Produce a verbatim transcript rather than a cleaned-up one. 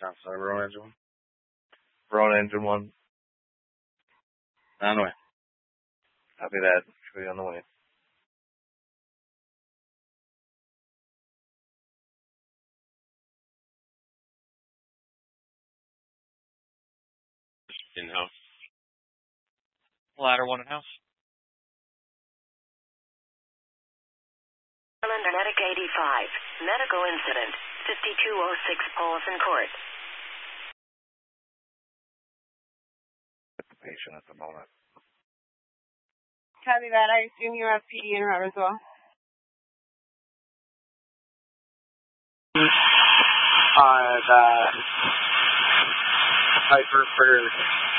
Sorry, Verona engine one. Verona engine one. On the way. Copy that. Should be on the way. In-house. Ladder one in-house. Cylinder eighty-five. Medical incident. fifty-two oh six Paulson Court. With the patient at the moment. Copy that. I assume you have P D in route as well. Uh, the Piper for